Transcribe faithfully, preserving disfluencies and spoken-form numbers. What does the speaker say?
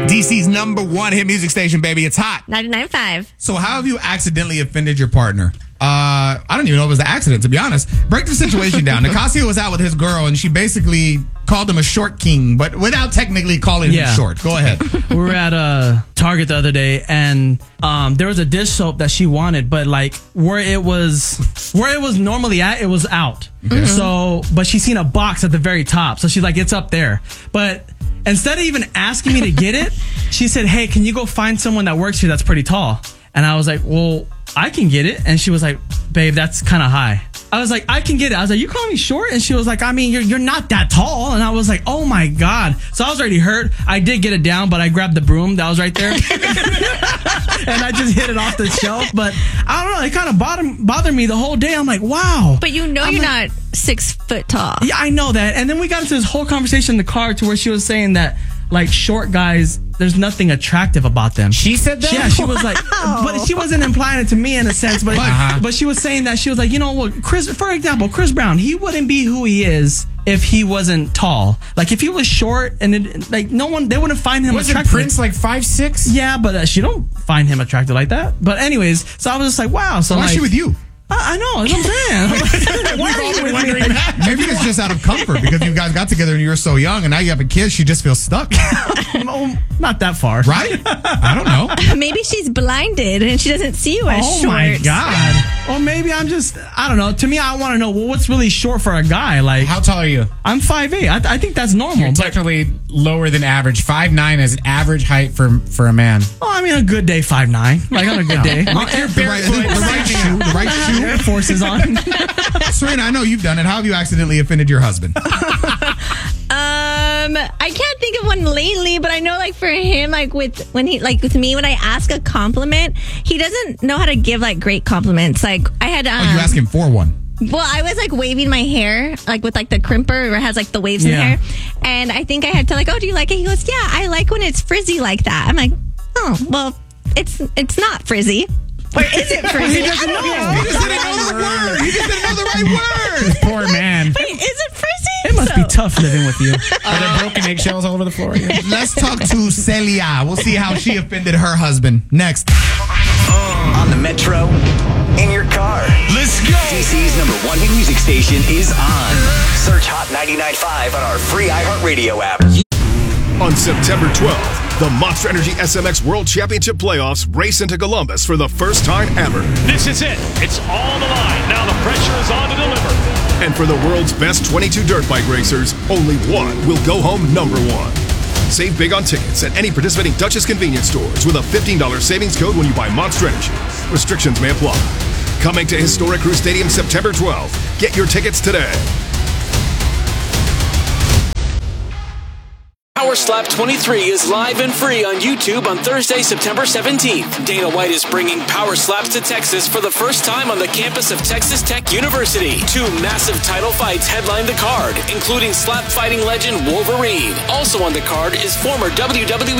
D C's number one hit music station, baby. It's hot. ninety-nine point five. So how have you accidentally offended your partner? Uh, I don't even know if it was an accident, to be honest. Break the situation down. Nicasio was out with his girl, and she basically called him a short king, but without technically calling Yeah. him short. Go ahead. We were at uh, Target the other day, and um, there was a dish soap that she wanted, but like where it was, where it was normally at, it was out. Okay. So, but she seen a box at the very top, so she's like, "It's up there." But instead of even asking me to get it, she said, "Hey, can you go find someone that works here that's pretty tall?" And I was like, "Well, I can get it." And she was like, "Babe, that's kind of high." I was like, "I can get it." I was like, "You calling me short?" And she was like, "I mean, you're you're not that tall." And I was like, "Oh my God." So I was already hurt. I did get it down, but I grabbed the broom that was right there. And I just hit it off the shelf. But I don't know. It kind of bothered, bothered me the whole day. I'm like, wow. But you know I'm you're like, not six foot tall. Yeah, I know that. And then we got into this whole conversation in the car to where she was saying that, like, short guys, there's nothing attractive about them. She said that? Yeah, she was like, but she wasn't implying it to me in a sense, but Uh-huh. but she was saying that she was like, you know what, Chris, for example, Chris Brown, he wouldn't be who he is if he wasn't tall. Like, if he was short and it, like no one, they wouldn't find him Wasn't attractive. Prince like five six? Yeah, but uh, she don't find him attractive like that. But anyways, so I was just like, wow. So Why is like, she with you? I, I know, that's what I'm saying. Why are you with me? Maybe it's just out of comfort because you guys got together and you were so young, and now you have a kid. She just feels stuck, No, not that far. right? I don't know. Maybe she's blinded and she doesn't see you as Oh short. my God. Or maybe I'm just, I don't know. To me, I want to know, well, what's really short for a guy? Like, How tall are you? I'm five eight. I, I think that's normal. You're But, technically lower than average. five nine is average height for for a man. oh, I mean, a good day, five nine. Like, on a good day. The right, the right shoe, the right shoe. Air Force is on. Serena, I know you've done it. How have you accidentally offended your husband? Um, I can't think of one lately, but I know, like, for him, like with when he, like with me, when I ask a compliment, he doesn't know how to give like great compliments. Like I had, um, Oh, you ask him for one. well, I was like waving my hair, like with like the crimper where it has like the waves in Yeah. the hair, and I think I had to like, oh, do you like it? He goes, yeah, I like when it's frizzy like that. I'm like, oh, well, it's it's not frizzy. Or is it frizzy? I don't know. He just didn't know the word. He just didn't know the right word. Poor man. Wait, is it frizzy? It must be So- tough living with you. Are there broken eggshells all over the floor? Yeah. Let's talk to Celia. We'll see how she offended her husband. Next. On the Metro, in your car. Let's go. D C's number one hit music station is on. Search Hot ninety-nine point five on our free iHeartRadio app. On September twelfth, the Monster Energy S M X World Championship Playoffs race into Columbus for the first time ever. This is it. It's all on the line. Now the pressure is on to deliver. And for the world's best twenty-two dirt bike racers, only one will go home number one. Save big on tickets at any participating Duchess convenience stores with a fifteen dollars savings code when you buy Monster Energy. Restrictions may apply. Coming to historic Crew Stadium September twelfth. Get your tickets today. Power Slap twenty-three is live and free on YouTube on Thursday, September seventeenth. Dana White is bringing Power Slaps to Texas for the first time on the campus of Texas Tech University. Two massive title fights headline the card, including slap fighting legend Wolverine. Also on the card is former W W E